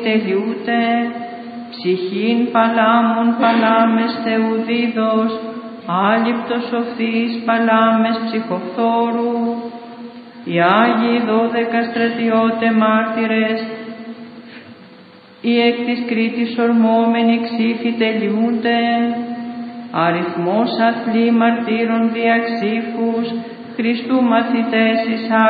τελειούτε, ψυχήν παλάμων παλάμες Θεουδίδος, άληπτος σοφής παλάμες ψυχοφθόρου, οι Άγιοι 12 στρατιώτε μάρτυρες, οι εκ της Κρήτης ορμόμενοι ξύφοι τελειούνται, αριθμός αθλή μαρτύρων διαξύφους, Χριστού μαθητές εις